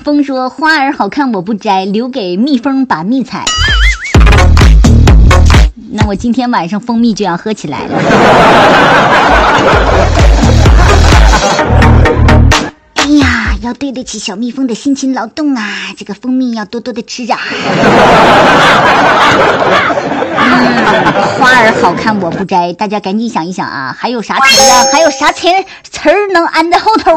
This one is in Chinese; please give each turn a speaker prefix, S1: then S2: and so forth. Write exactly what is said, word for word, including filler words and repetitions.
S1: 风说花儿好看我不摘，留给蜜蜂把蜜采。那我今天晚上蜂蜜就要喝起来了。哎呀，要对得起小蜜蜂的辛勤劳动啊，这个蜂蜜要多多的吃啊。嗯，花儿好看我不摘，大家赶紧想一想啊，还有啥词啊，还有啥词词儿能安在后头